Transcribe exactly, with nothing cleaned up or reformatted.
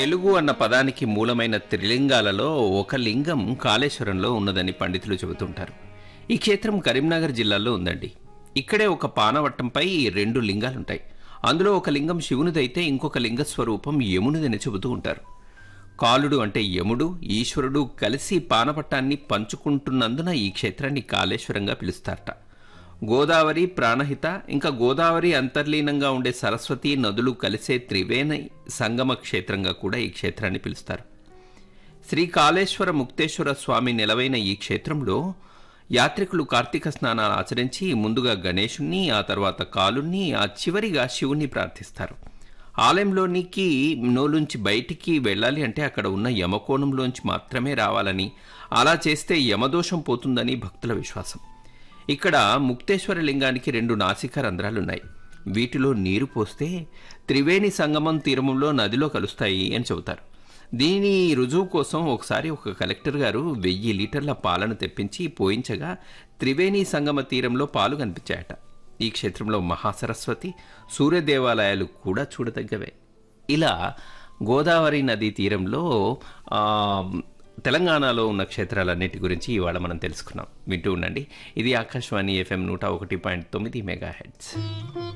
తెలుగు అన్న పదానికి మూలమైన త్రిలింగాలలో ఒక లింగం కాళేశ్వరంలో ఉన్నదని పండితులు చెబుతుంటారు. ఈ క్షేత్రం కరీంనగర్ జిల్లాలో ఉందండి. ఇక్కడే ఒక పానవట్టంపై రెండు లింగాలుంటాయి. అందులో ఒక లింగం శివునిదైతే ఇంకొక లింగ స్వరూపం యమునిదని చెబుతూ ఉంటారు. కాలుడు అంటే యముడు, ఈశ్వరుడు కలిసి పానవట్టాన్ని పంచుకుంటున్నందున ఈ క్షేత్రాన్ని కాళేశ్వరంగా పిలుస్తారట. గోదావరి, ప్రాణహిత ఇంకా గోదావరి అంతర్లీనంగా ఉండే సరస్వతి నదులు కలిసే త్రివేణి సంగమ క్షేత్రంగా కూడా ఈ క్షేత్రాన్ని పిలుస్తారు. శ్రీ కాళేశ్వర ముక్తేశ్వర స్వామి నెలవైన ఈ క్షేత్రంలో యాత్రికులు కార్తీక స్నానాలు ఆచరించి ముందుగా గణేశుణ్ణి, ఆ తర్వాత కాలుణ్ణి, ఆ చివరిగా శివుణ్ణి ప్రార్థిస్తారు. ఆలయంలోనికి నోలుంచి బయటికి వెళ్ళాలి అంటే అక్కడ ఉన్న యమకోణంలోంచి మాత్రమే రావాలని, అలా చేస్తే యమదోషం పోతుందని భక్తుల విశ్వాసం. ఇక్కడ ముక్తేశ్వర లింగానికి రెండు నాసికా రంధ్రాలున్నాయి. వీటిలో నీరు పోస్తే త్రివేణి సంగమం తీరములో నదిలో కలుస్తాయి అని చెబుతారు. దీని రుజువు కోసం ఒకసారి ఒక కలెక్టర్ గారు వెయ్యి లీటర్ల పాలను తెప్పించి పోయించగా త్రివేణి సంగమ తీరంలో పాలు కనిపించాయట. ఈ క్షేత్రంలో మహాసరస్వతి, సూర్య దేవాలయాలు కూడా చూడదగ్గవే. ఇలా గోదావరి నదీ తీరంలో తెలంగాణలో ఉన్న క్షేత్రాలన్నిటి గురించి ఇవాళ మనం తెలుసుకున్నాం. వింటూ ఉండండి. ఇది ఆకాశవాణి ఎఫ్ఎం నూట ఒకటి పాయింట్ తొమ్మిది మెగా హెర్ట్జ్.